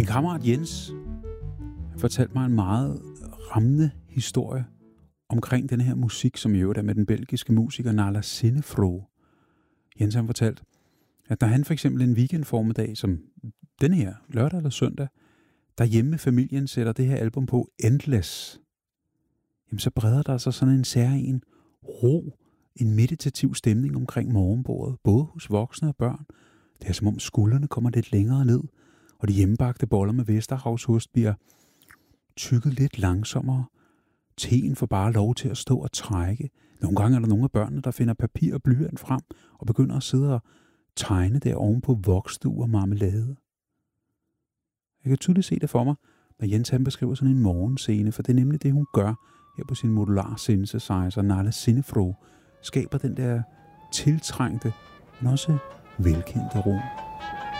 Min kammerat Jens fortalte mig en meget rammende historie omkring den her musik, som i øvrigt er med den belgiske musiker Nala Sinnefro. Jens har fortalt, at når han for eksempel en weekendformiddag, som den her, lørdag eller søndag, derhjemme med familien sætter det her album på, Endless, jamen så breder der sig sådan en særlig ro, en meditativ stemning omkring morgenbordet, både hos voksne og børn. Det er som om skuldrene kommer lidt længere ned, og de hjemmebagte boller med Vesterhavsost bliver tykket lidt langsommere. Teen får bare lov til at stå og trække. Nogle gange er der nogle af børnene, der finder papir og blyant frem og begynder at sidde og tegne der ovenpå voksdue og marmelade. Jeg kan tydeligt se det for mig, når Jens han beskriver sådan en morgenscene, for det er nemlig det, hun gør her på sin modular synthesizer. Nala Sinnefro skaber den der tiltrængte, men også velkendte ro.